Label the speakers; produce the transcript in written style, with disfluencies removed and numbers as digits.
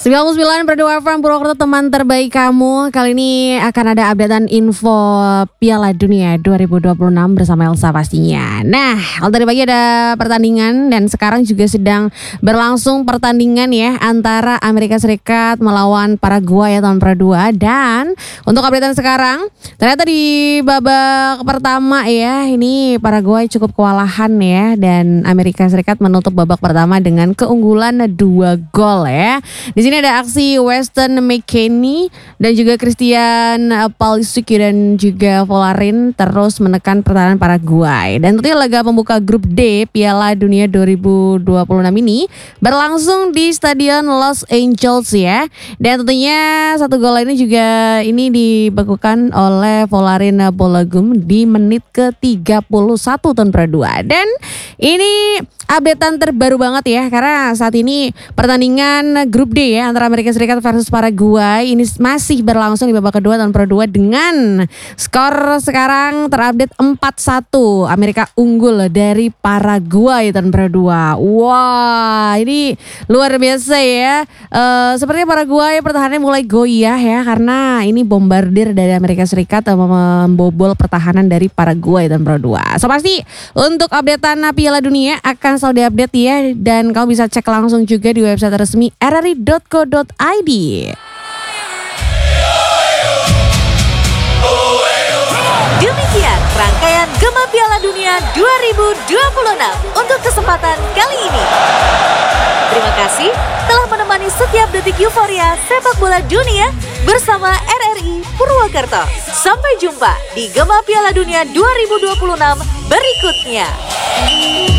Speaker 1: 99,2 FM Purwokerto, teman terbaik kamu. Kali ini akan ada updatean info Piala Dunia 2026 bersama Elsa pastinya. Nah, kalau tadi pagi ada pertandingan dan sekarang juga sedang berlangsung pertandingan ya antara Amerika Serikat melawan Paraguay tahun Pro 2. Dan untuk updatean sekarang, ternyata di babak pertama ya, ini Paraguay cukup kewalahan ya, dan Amerika Serikat menutup babak pertama dengan keunggulan 2 gol ya. Di sini ada aksi Weston McKennie dan juga Christian Pulisic dan juga Volarin terus menekan pertahanan Paraguay. Dan tentunya laga pembuka grup D Piala Dunia 2026 ini berlangsung di Stadion Los Angeles ya. Dan tentunya satu gol ini juga ini dibekukan oleh Volarin Balogun di menit ke-31 tahun Pro 2. Dan ini updatean terbaru banget ya, karena saat ini pertandingan grup D ya antara Amerika Serikat versus Paraguay ini masih berlangsung di babak kedua tahun Pro 2 dengan skor sekarang terupdate 4-1. Amerika unggul dari Paraguay tahun Pro 2. Wah, ini luar biasa ya. Sepertinya Paraguay pertahanannya mulai goyah ya, karena ini bombardir dari Amerika Serikat membobol pertahanan dari Paraguay tahun Pro 2. So pasti untuk updatean Piala Dunia akan selalu diupdate ya, dan kamu bisa cek langsung juga di website resmi rri.co.id.
Speaker 2: Demikian rangkaian Gema Piala Dunia 2026 untuk kesempatan kali ini. Terima kasih telah menemani setiap detik euforia sepak bola dunia bersama RRI Purwokerto. Sampai jumpa di Gema Piala Dunia 2026 berikutnya.